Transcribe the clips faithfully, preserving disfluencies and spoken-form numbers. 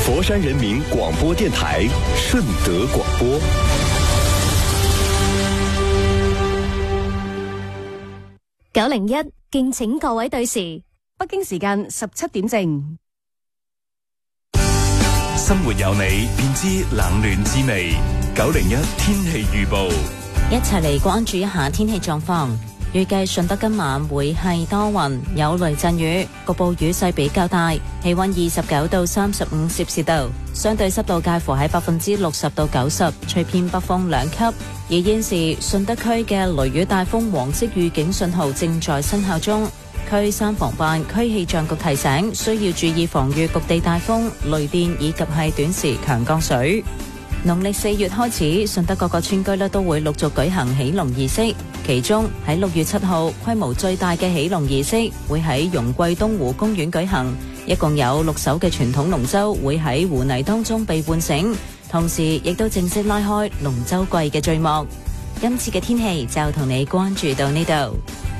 佛山人民廣播電台順德廣播。 九零一，敬請各位對時。 北京時間十七點正。 生活有你，便知冷暖滋味。九零一天氣預報， 一齊嚟關注一下天氣狀況。預計順德今晚會係多雲，有雷陣雨，局部雨勢比較大，氣溫二十九到三十五攝氏度，相對濕度介乎喺百分之六十到九十，吹偏北風兩級。而現時順德區嘅雷雨大風黃色預警信號正在生效中，區三防辦區氣象局提醒，需要注意防禦局地大風、雷電以及係短時強降水。農曆四月開始，順德各個村居咧都會陸續舉行起龍儀式，其中喺六月七號規模最大嘅起龍儀式會喺容桂東湖公園舉行，一共有六艘嘅傳統龍舟會喺湖泥當中被喚醒，同時亦都正式拉開龍舟季嘅序幕。今次嘅天氣就同你關注到呢度。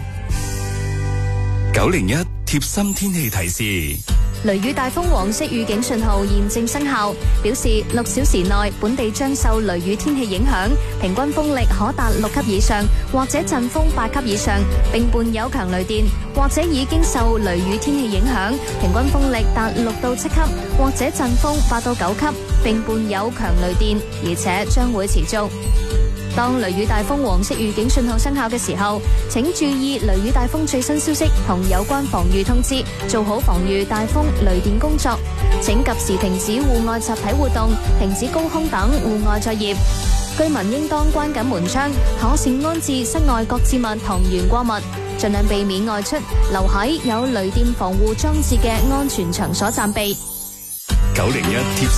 九零一貼心天氣提示。 雷雨大風黃色預警信號現正生效，表示六小時內本地將受雷雨天氣影響，平均風力可達六級以上，或者陣風八級以上，並伴有強雷電，或者已經受雷雨天氣影響，平均風力達六到七級，或者陣風八到九級，並伴有強雷電，而且將會持續。當雷雨大風黃色預警信號生效嘅時候，請注意雷雨大風最新消息同有關防禦通知，做好防禦大風雷電工作。請及時停止戶外集體活動，停止高空等戶外作業。居民應當關緊門窗，妥善安置室外各置物同懸掛物，盡量避免外出，留喺有雷電防護裝置嘅安全場所暫避。 九零一貼